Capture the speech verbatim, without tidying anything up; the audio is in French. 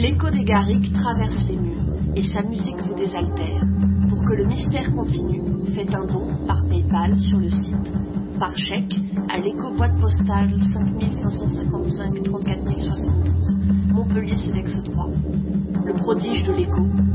L'écho des garrigues traverse les murs et sa musique vous désaltère. Pour que le mystère continue, faites un don par PayPal sur le site, par chèque à l'écho boîte postale cinq cinq cinq cinq trente-quatre mille soixante-douze, Montpellier Cedex trois. Le prodige de l'écho